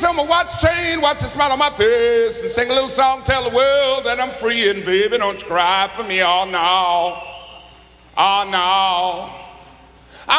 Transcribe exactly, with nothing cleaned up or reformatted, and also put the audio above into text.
on my watch chain, watch the smile on my face, and sing a little song, tell the world that I'm free. And baby, don't you cry for me, oh no, oh no.